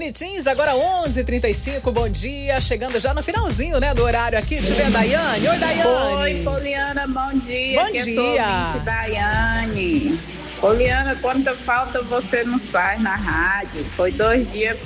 Bonitinhos, agora 11h35, bom dia. Chegando já no finalzinho, né, do horário aqui. Deixa eu ver a Daiane. Oi, Daiane. Oi, Poliana, bom dia. Bom dia. Eu sou ouvinte, Daiane. Poliana, quanta falta você nos faz na rádio. Foi 2 dias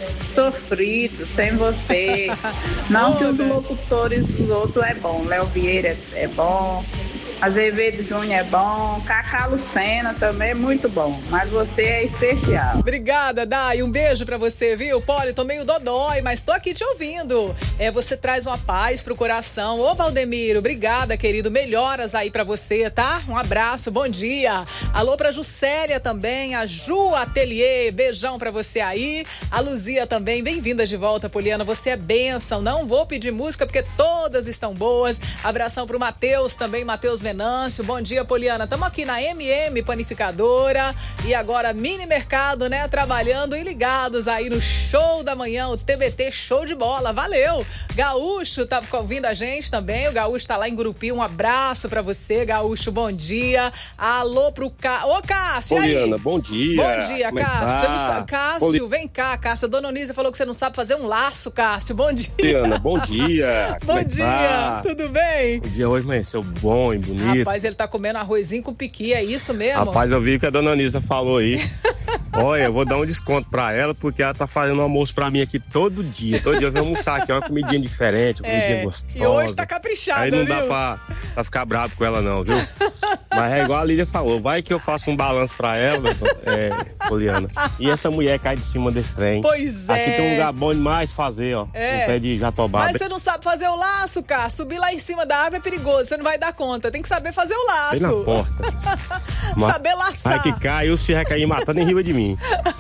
sofridos sem você. Não que os locutores dos outros é bom. Léo Vieira é bom. Azevedo Júnior é bom, Cacá Lucena também é muito bom, mas você é especial. Obrigada, Dai, um beijo pra você, viu? Poli, tô meio dodói, mas tô aqui te ouvindo. Você traz uma paz pro coração. Ô, Valdemiro, obrigada, querido, melhoras aí pra você, tá? Um abraço, bom dia. Alô pra Juscelia também, a Ju Atelier, beijão pra você aí. A Luzia também, bem-vinda de volta, Poliana, você é bênção. Não vou pedir música porque todas estão boas. Abração pro Matheus também, Matheus Venâncio, bom dia, Poliana. Estamos aqui na MM Panificadora e agora Mini Mercado, né? Trabalhando e ligados aí no show da manhã, o TBT Show de Bola. Valeu! Gaúcho tá ouvindo a gente também. O Gaúcho tá lá em Gurupi. Um abraço pra você, Gaúcho. Bom dia. Alô pro Ô, Cássio, Poliana, aí? bom dia. Bom dia, como Cássio. tá? Você não sabe... Cássio, vem cá, Cássio. A dona Onísia falou que você não sabe fazer um laço, Cássio. Bom dia. Poliana, bom dia. Bom dia. Tá? Tudo bem? O dia hoje amanheceu bom e bonito. Rapaz, ele tá comendo arrozinho com piqui, é isso mesmo? Rapaz, eu vi o que a dona Anisa falou aí. Olha, eu vou dar um desconto pra ela, porque ela tá fazendo um almoço pra mim aqui todo dia. Todo dia eu venho almoçar aqui, uma comidinha diferente, uma comidinha gostosa. E hoje tá caprichada, aí não viu? dá pra ficar bravo com ela não, viu? Mas é igual a Lídia falou, vai que eu faço um balanço pra ela, Poliana. E essa mulher cai de cima desse trem. Pois é. Aqui tem um lugar bom demais de fazer, ó. Um pé de jatobá. Mas você não sabe fazer o laço, cara. Subir lá em cima da árvore é perigoso, você não vai dar conta. Tem que saber fazer o laço. Bem na porta. Saber laçar. Aí que cai, os fios cair matando em riba de mim.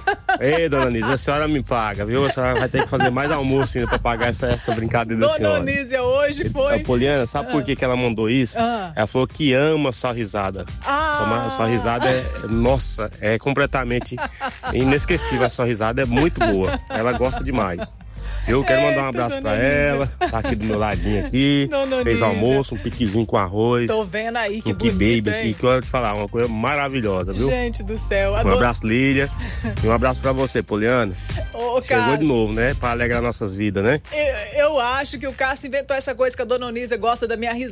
Ei, dona Anísia, a senhora me paga, viu? A senhora vai ter que fazer mais almoço ainda pra pagar essa brincadeira da senhora. Dona Anísia hoje foi... A Poliana, sabe por que ela mandou isso? Ela falou que ama sua risada. Sua risada nossa, é completamente inesquecível. A sua risada é muito boa. Ela gosta demais. Eu quero mandar um abraço pra ela, tá aqui do meu ladinho aqui, fez almoço, um piquezinho com arroz. Tô vendo aí, que bonito, bonito, baby aqui, que eu vou te falar, uma coisa maravilhosa, viu? Gente do céu. Um abraço, Lília, e um abraço pra você, Poliana. Chegou de novo, né, pra alegrar nossas vidas, né? Eu acho que o Cássio inventou essa coisa que a dona Onísia gosta da minha risada.